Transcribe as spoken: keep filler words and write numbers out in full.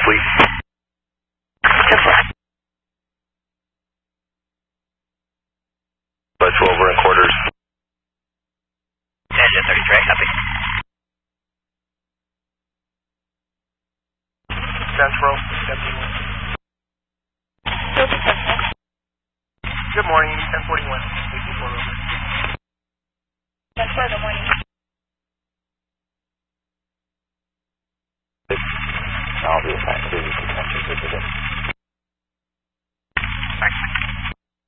fleet. Let's go over in quarters. Engine thirty-three, copy. Central, seventy-one. Good morning, ten forty-one. eighty-four over. That's for the morning.